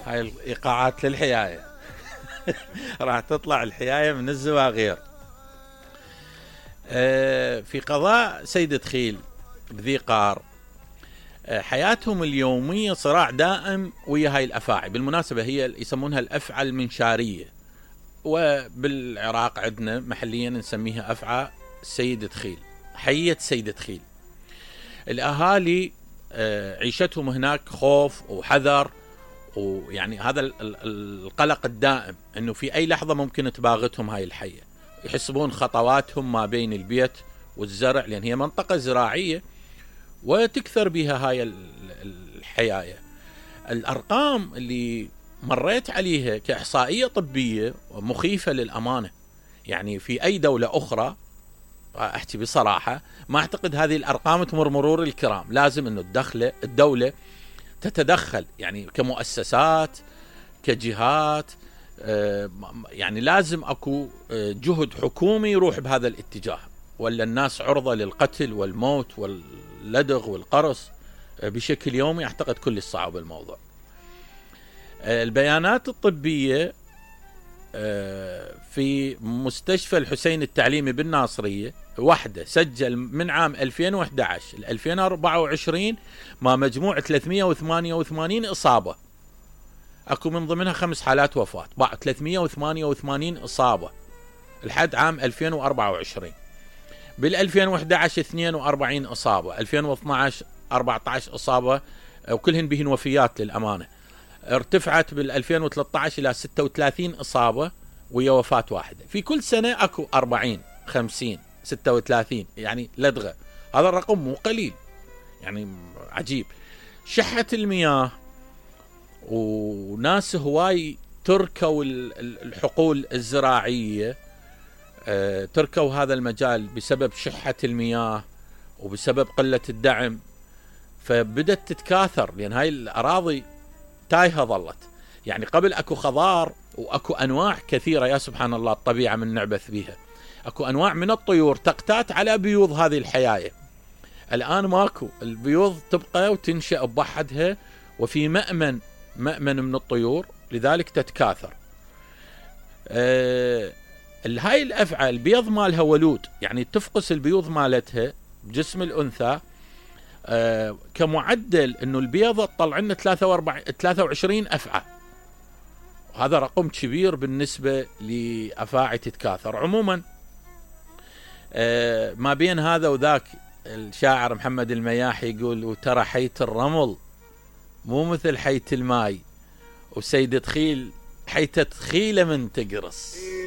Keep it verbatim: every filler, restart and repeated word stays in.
هاي الإيقاعات للحياية. راح تطلع الحياية من الزواغير. في قضاء سيد دخيل بذي قار حياتهم اليومية صراع دائم ويا هاي الأفاعي. بالمناسبة هي يسمونها الأفعى المنشارية، وبالعراق عندنا محليا نسميها أفعى سيد دخيل، حية سيد دخيل. الأهالي عيشتهم هناك خوف وحذر، ويعني هذا القلق الدائم انه في اي لحظة ممكن تباغتهم هاي الحية. يحسبون خطواتهم ما بين البيت والزرع، لان هي منطقة زراعية وتكثر بها هاي الحياية. الارقام اللي مريت عليها كاحصائية طبية مخيفة للامانة. يعني في اي دولة اخرى احكي بصراحة ما اعتقد هذه الارقام تمر مرور الكرام. لازم انه الدخلة الدولة تتدخل، يعني كمؤسسات كجهات، يعني لازم اكو جهد حكومي يروح بهذا الاتجاه، ولا الناس عرضة للقتل والموت واللدغ والقرص بشكل يومي. اعتقد كل صعب الموضوع. البيانات الطبية في مستشفى الحسين التعليمي بالناصرية وحده سجل من عام ألفين وإحدى عشر ل ألفين وأربعة وعشرين ما مجموع ثلاثمئة وثمانية وثمانين إصابة. أكو من ضمنها خمس حالات وفاة. بعد ثلاثمئة وثمانية وثمانين إصابة لحد عام ألفين وأربعة وعشرين. بال ألفين وإحدى عشر اثنين وأربعين إصابة، ألفين واثني عشر أربعة عشر إصابة، وكلهن بهن وفيات للأمانة. ارتفعت بال ألفين وثلاثة عشر إلى ستة وثلاثين إصابة ويا وفاة واحدة. في كل سنة أكو أربعين خمسين ستة وثلاثين، يعني لدغة. هذا الرقم مو قليل، يعني عجيب. شحة المياه وناس هواي تركوا الحقول الزراعية، تركوا هذا المجال بسبب شحة المياه وبسبب قلة الدعم، فبدت تتكاثر لأن هاي الأراضي تايهة ظلت. يعني قبل أكو خضار وأكو أنواع كثيرة، يا سبحان الله الطبيعة من نعبث بها. أكو أنواع من الطيور تقتات على بيوض هذه الحياية. الآن ماكو، البيوض تبقى وتنشأ بوحدها، وفي مأمن مأمن من الطيور، لذلك تتكاثر. أه هاي الأفعى البيض مالها ولود، يعني تفقس البيوض مالتها بجسم الأنثى. أه كمعدل انه البيضة تطلع لنا ثلاثة وعشرين أفعى. هذا رقم كبير بالنسبة لأفاعي تتكاثر. عموما أه ما بين هذا وذاك الشاعر محمد المياحي يقول: وترى حية الرمل مو مثل حية الماي، وسيد دخيل حية تخيلة من تقرص.